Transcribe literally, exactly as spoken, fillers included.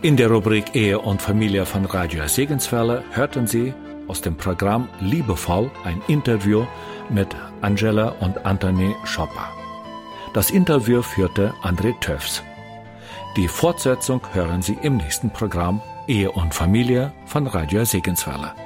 In der Rubrik Ehe und Familie von Radio Segenswelle hörten Sie aus dem Programm Liebevoll ein Interview mit Angela und Anthony Schopper. Das Interview führte André Töfs. Die Fortsetzung hören Sie im nächsten Programm Ehe und Familie von Radio Segenswelle.